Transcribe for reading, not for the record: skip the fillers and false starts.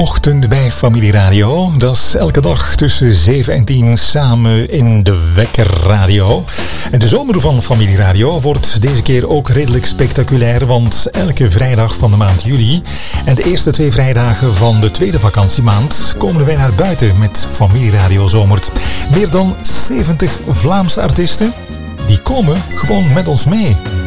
Ochtend bij Familie Radio. Dat is elke dag tussen 7 en 10 samen in de Wekker Radio. En de zomer van Familie Radio wordt deze keer ook redelijk spectaculair, want elke vrijdag van de maand juli en de eerste 2 vrijdagen van de tweede vakantiemaand komen wij naar buiten met Familie Radio Zomert. Meer dan 70 Vlaamse artiesten, die komen gewoon met ons mee.